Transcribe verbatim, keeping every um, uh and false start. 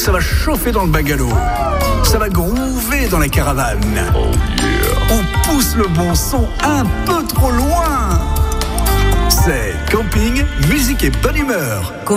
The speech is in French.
ça va chauffer dans le bungalow. Ça va groover dans la caravane. Oh yeah. On pousse le bon son un peu trop loin. C'est camping, musique et bonne humeur.